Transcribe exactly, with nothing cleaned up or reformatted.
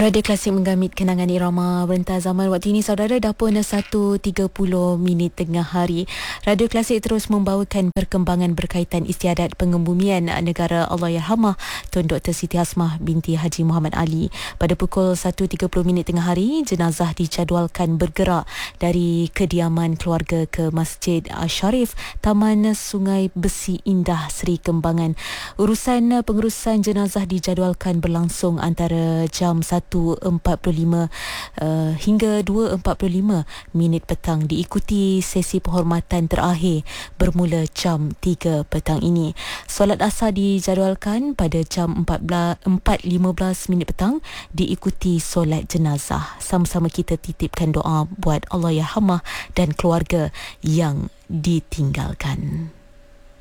Radio Klasik menggamit kenangan irama rentah zaman. Waktu ini saudara dah pun satu tiga puluh minit tengah hari. Radio Klasik terus membawakan perkembangan berkaitan istiadat pengebumian negara Allahyarhamah Tun Doktor Siti Hasmah binti Haji Muhammad Ali. Pada pukul satu tiga puluh minit tengah hari, jenazah dijadualkan bergerak dari kediaman keluarga ke Masjid Syarif Taman Sungai Besi Indah Seri Kembangan. Urusan pengurusan jenazah dijadualkan berlangsung antara jam satu empat puluh lima uh, hingga dua empat puluh lima minit petang, diikuti sesi penghormatan terakhir bermula jam tiga petang ini. Solat asar dijadualkan pada jam empat lima belas minit petang, diikuti solat jenazah. Sama-sama kita titipkan doa buat Allahyarhamah dan keluarga yang ditinggalkan.